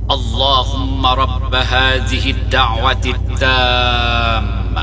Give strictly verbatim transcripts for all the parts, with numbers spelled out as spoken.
اللهم رب هذه الدعوة التامة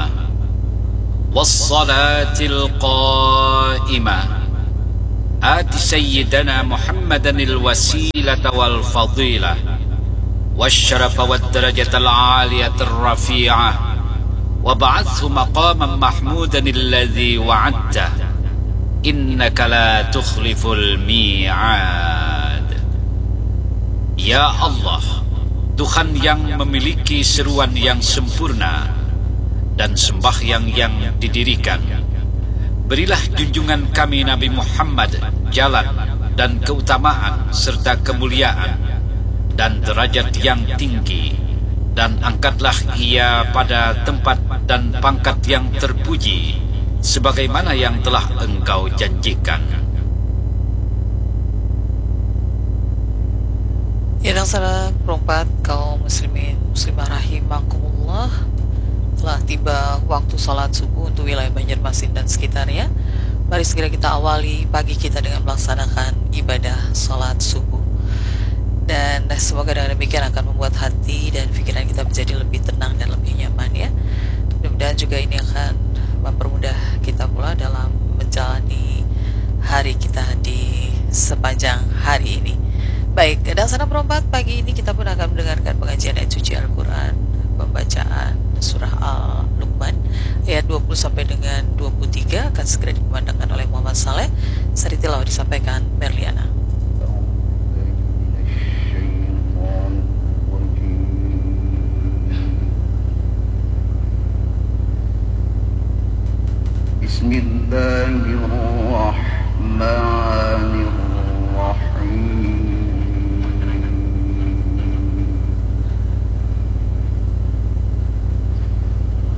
والصلاة القائمة آت سيدنا محمدا الوسيلة والفضيلة والشرف والدرجة العالية الرفيعة وابعثه مقاما محمودا الذي وعدته إنك لا تخلف الميعاد. Ya Allah, Tuhan yang memiliki seruan yang sempurna dan sembahyang yang didirikan, berilah junjungan kami Nabi Muhammad jalan dan keutamaan serta kemuliaan dan derajat yang tinggi, dan angkatlah ia pada tempat dan pangkat yang terpuji sebagaimana yang telah engkau janjikan. Ya, dan salah perempat kaum muslimin muslimah rahimakumullah, telah tiba waktu salat subuh untuk wilayah Banjarmasin dan sekitarnya. Mari segera kita awali pagi kita dengan melaksanakan ibadah salat subuh. Dan semoga dengan demikian akan membuat hati dan pikiran kita menjadi lebih tenang dan lebih nyaman ya. Mudah-mudahan juga ini akan mempermudah kita pula dalam menjalani hari kita di sepanjang hari ini. Baik, dan sana perempat pagi ini kita pun akan mendengarkan pengajian ayat suci Al-Quran, pembacaan surah Al-Luqman ayat dua puluh sampai dengan dua puluh tiga akan segera dikumandangkan oleh Muhammad Saleh. Sari tilawah disampaikan Merliana.